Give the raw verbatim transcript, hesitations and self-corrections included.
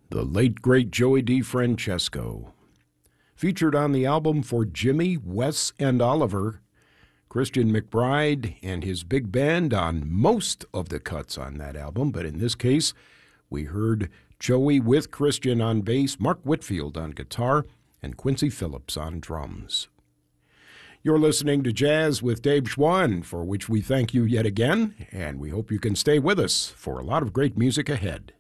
the late, great Joey DeFrancesco. Featured on the album For Jimmy, Wes, and Oliver, Christian McBride and his big band on most of the cuts on that album, but in this case, we heard Joey with Christian on bass, Mark Whitfield on guitar, and Quincy Phillips on drums. You're listening to Jazz with Dave Schwann, for which we thank you yet again, and we hope you can stay with us for a lot of great music ahead.